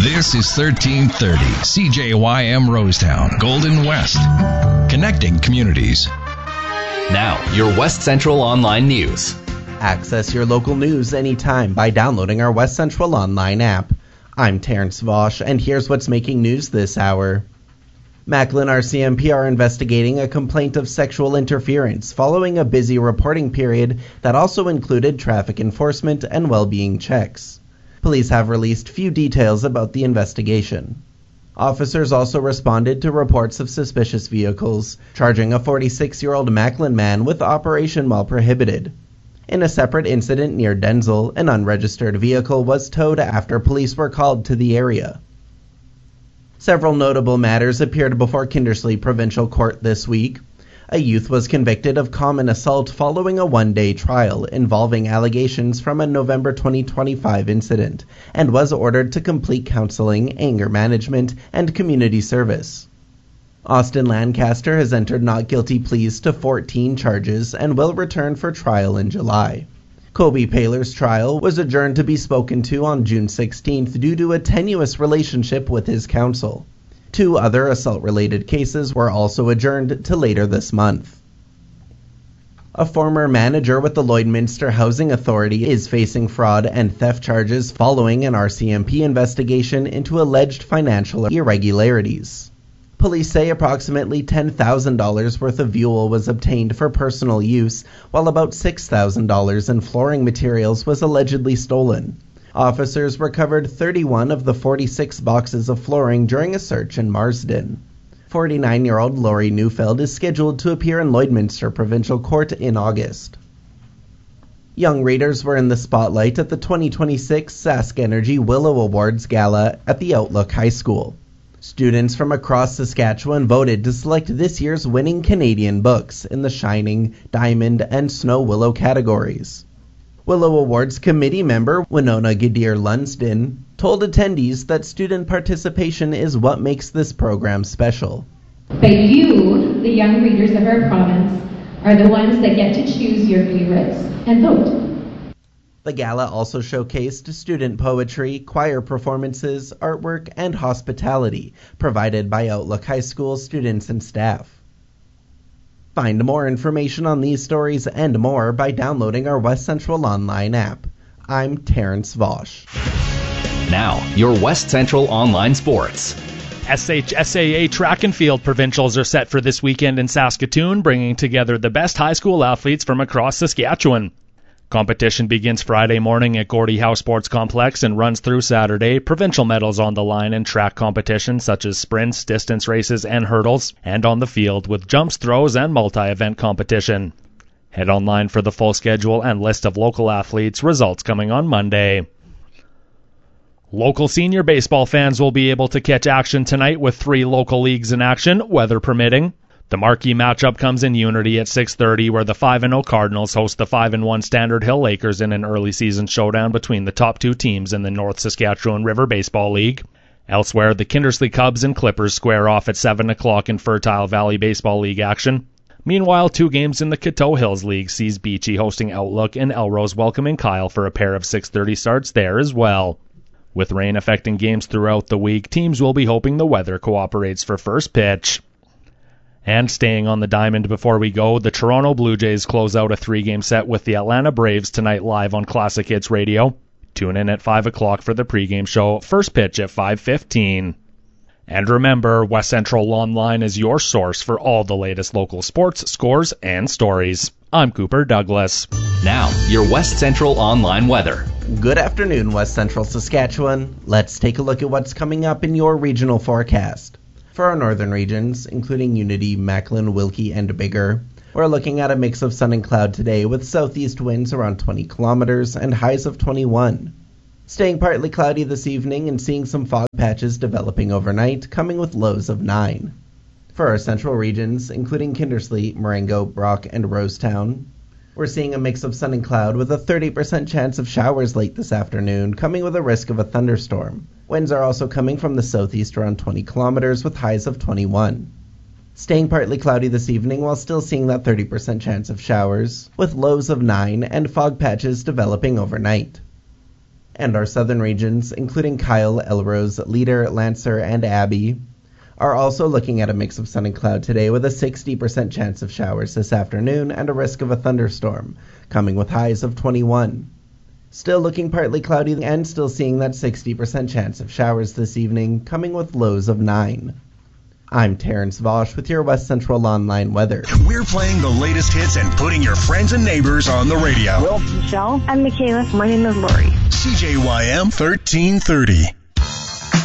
This is 1330 CJYM Rosetown, Golden West. Connecting communities. Now, your West Central Online News. Access your local news anytime by downloading our West Central Online app. I'm Terrence Vosch, and here's what's making news this hour. Macklin RCMP are investigating a complaint of sexual interference following a busy reporting period that also included traffic enforcement and well-being checks. Police have released few details about the investigation. Officers also responded to reports of suspicious vehicles, charging a 46-year-old Macklin man with operation while prohibited. In a separate incident near Denzel, an unregistered vehicle was towed after police were called to the area. Several notable matters appeared before Kindersley Provincial Court this week. A youth was convicted of common assault following a one-day trial involving allegations from a November 2025 incident and was ordered to complete counseling, anger management, and community service. Austin Lancaster has entered not guilty pleas to 14 charges and will return for trial in July. Kobe Paylor's trial was adjourned to be spoken to on June 16th due to a tenuous relationship with his counsel. 2 other assault-related cases were also adjourned to later this month. A former manager with the Lloydminster Housing Authority is facing fraud and theft charges following an RCMP investigation into alleged financial irregularities. Police say approximately $10,000 worth of fuel was obtained for personal use, while about $6,000 in flooring materials was allegedly stolen. Officers recovered 31 of the 46 boxes of flooring during a search in Marsden. 49-year-old Laurie Neufeld is scheduled to appear in Lloydminster Provincial Court in August. Young readers were in the spotlight at the 2026 Sask Energy Willow Awards Gala at the Outlook High School. Students from across Saskatchewan voted to select this year's winning Canadian books in the Shining, Diamond, and Snow Willow categories. Willow Awards committee member Winona Gadir Lunsden told attendees that student participation is what makes this program special. But you, the young readers of our province, are the ones that get to choose your favorites and vote. The gala also showcased student poetry, choir performances, artwork, and hospitality provided by Outlook High School students and staff. Find more information on these stories and more by downloading our West Central Online app. I'm Terrence Vosch. Now, your West Central Online Sports. SHSAA track and field provincials are set for this weekend in Saskatoon, bringing together the best high school athletes from across Saskatchewan. Competition begins Friday morning at Gordie Howe Sports Complex and runs through Saturday. Provincial medals on the line in track competitions such as sprints, distance races, and hurdles, and on the field with jumps, throws, and multi-event competition. Head online for the full schedule and list of local athletes, results coming on Monday. Local senior baseball fans will be able to catch action tonight with 3 local leagues in action, weather permitting. The marquee matchup comes in Unity at 6:30, where the 5-0 Cardinals host the 5-1 Standard Hill Lakers in an early season showdown between the top 2 teams in the North Saskatchewan River Baseball League. Elsewhere, the Kindersley Cubs and Clippers square off at 7 o'clock in Fertile Valley Baseball League action. Meanwhile, 2 games in the Coteau Hills League sees Beachy hosting Outlook and Elrose welcoming Kyle for a pair of 6:30 starts there as well. With rain affecting games throughout the week, teams will be hoping the weather cooperates for first pitch. And staying on the diamond before we go, the Toronto Blue Jays close out a 3-game set with the Atlanta Braves tonight live on Classic Hits Radio. Tune in at 5 o'clock for the pregame show, first pitch at 5:15. And remember, West Central Online is your source for all the latest local sports, scores, and stories. I'm Cooper Douglas. Now, your West Central Online weather. Good afternoon, West Central Saskatchewan. Let's take a look at what's coming up in your regional forecast. For our northern regions, including Unity, Macklin, Wilkie, and Biggar, we're looking at a mix of sun and cloud today with southeast winds around 20 kilometers and highs of 21. Staying partly cloudy this evening and seeing some fog patches developing overnight, coming with lows of 9. For our central regions, including Kindersley, Marengo, Brock, and Rosetown, we're seeing a mix of sun and cloud with a 30% chance of showers late this afternoon, coming with a risk of a thunderstorm. Winds are also coming from the southeast around 20 kilometers with highs of 21. Staying partly cloudy this evening while still seeing that 30% chance of showers, with lows of 9 and fog patches developing overnight. And our southern regions, including Kyle, Elrose, Leader, Lancer, and Abbey, are also looking at a mix of sun and cloud today with a 60% chance of showers this afternoon and a risk of a thunderstorm, coming with highs of 21. Still looking partly cloudy and still seeing that 60% chance of showers this evening, coming with lows of 9. I'm Terrence Vosch with your West Central Online weather. We're playing the latest hits and putting your friends and neighbors on the radio. Michelle. I'm Michaela. My name is Lori. CJYM 1330.